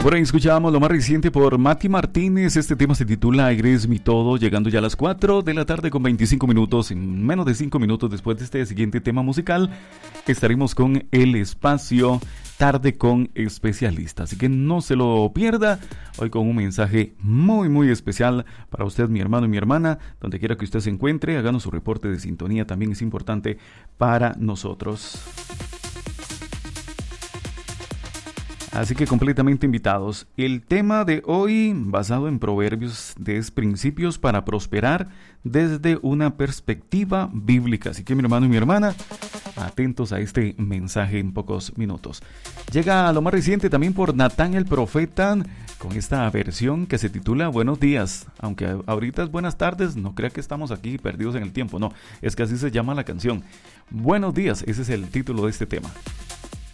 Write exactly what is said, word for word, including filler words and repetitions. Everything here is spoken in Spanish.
Por ahí escuchábamos lo más reciente por Mati Martínez. Este tema se titula Eres mi todo, llegando ya a las cuatro de la tarde con veinticinco minutos. En menos de cinco minutos después de este siguiente tema musical, estaremos con el espacio Tarde con Especialista. Así que no se lo pierda, hoy con un mensaje muy muy especial para usted, mi hermano y mi hermana, donde quiera que usted se encuentre. Háganos su reporte de sintonía, también es importante para nosotros. Así que completamente invitados. El tema de hoy, basado en Proverbios, es principios para prosperar desde una perspectiva bíblica. Así que mi hermano y mi hermana, atentos a este mensaje en pocos minutos. Llega a lo más reciente también por Natán el Profeta, con esta versión que se titula Buenos días. Aunque ahorita es buenas tardes, no crea que estamos aquí perdidos en el tiempo. No, es que así se llama la canción. Buenos días, ese es el título de este tema.